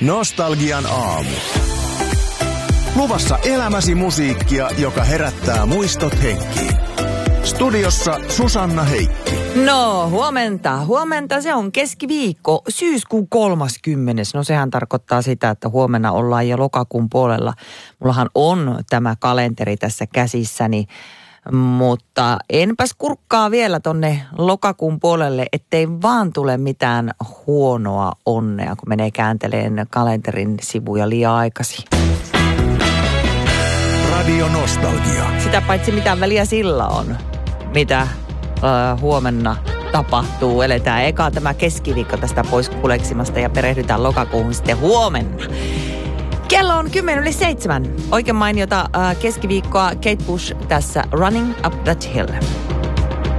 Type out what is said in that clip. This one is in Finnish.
Nostalgian aamu. Luvassa elämäsi musiikkia, joka herättää muistot henkiin. Studiossa Susanna Heikki. No, huomenta. Se on keskiviikko, syyskuun 30. No sehän tarkoittaa sitä, että huomenna ollaan jo lokakuun puolella. Mullahan on tämä kalenteri tässä käsissäni, mutta enpäs kurkkaa vielä tonne lokakuun puolelle, ettei vaan tule mitään huonoa onnea, kun menee käänteleen kalenterin sivuja liian aikaisin. Radio Nostalgia. Sitä paitsi mitään väliä sillä on, mitä huomenna tapahtuu. Eletään eka tämä keskiviikko tästä pois kuleksimasta ja perehdytään lokakuuhun sitten huomenna. Kello on 6:10. Oikein mainiota keskiviikkoa. Kate Bush tässä Running Up That Hill.